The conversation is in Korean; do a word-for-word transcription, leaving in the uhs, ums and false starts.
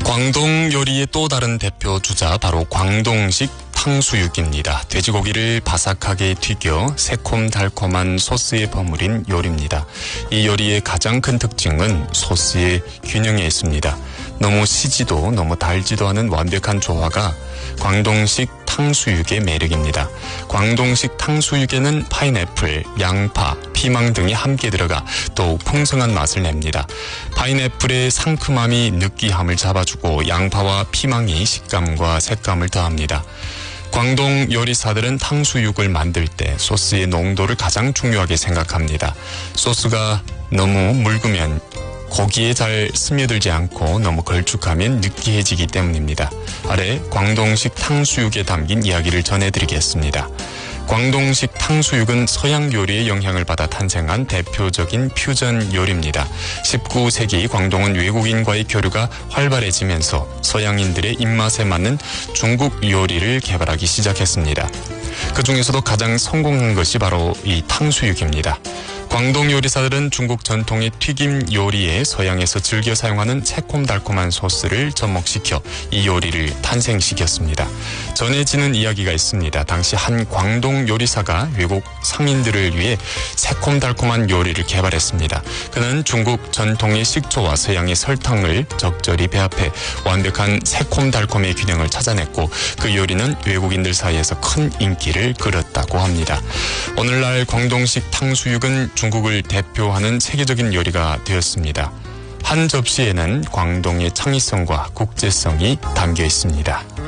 광동 요리의 또 다른 대표 주자 바로 광동식 탕수육입니다. 돼지고기를 바삭하게 튀겨 새콤달콤한 소스에 버무린 요리입니다. 이 요리의 가장 큰 특징은 소스의 균형에 있습니다. 너무 시지도 너무 달지도 않은 완벽한 조화가 광동식 탕수육의 매력입니다. 광동식 탕수육에는 파인애플, 양파, 피망 등이 함께 들어가 더욱 풍성한 맛을 냅니다. 파인애플의 상큼함이 느끼함을 잡아주고 양파와 피망이 식감과 색감을 더합니다. 광동 요리사들은 탕수육을 만들 때 소스의 농도를 가장 중요하게 생각합니다. 소스가 너무 묽으면 고기에 잘 스며들지 않고 너무 걸쭉하면 느끼해지기 때문입니다. 아래 광동식 탕수육에 담긴 이야기를 전해드리겠습니다. 광동식 탕수육은 서양 요리의 영향을 받아 탄생한 대표적인 퓨전 요리입니다. 십구 세기 광동은 외국인과의 교류가 활발해지면서 서양인들의 입맛에 맞는 중국 요리를 개발하기 시작했습니다. 그 중에서도 가장 성공한 것이 바로 이 탕수육입니다. 광동 요리사들은 중국 전통의 튀김 요리에 서양에서 즐겨 사용하는 새콤달콤한 소스를 접목시켜 이 요리를 탄생시켰습니다. 전해지는 이야기가 있습니다. 당시 한 광동 요리사가 외국 상인들을 위해 새콤달콤한 요리를 개발했습니다. 그는 중국 전통의 식초와 서양의 설탕을 적절히 배합해 완벽한 새콤달콤의 균형을 찾아냈고 그 요리는 외국인들 사이에서 큰 인기를 끌었다고 합니다. 오늘날 광동식 탕수육은 중국을 대표하는 세계적인 요리가 되었습니다. 한 접시에는 광동의 창의성과 국제성이 담겨 있습니다.